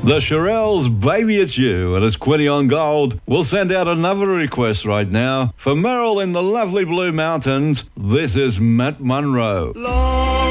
The Shirelles, Baby It's You, and it's Quinny on Gold. We'll send out another request right now. For Merrill in the lovely Blue Mountains, this is Matt Monro.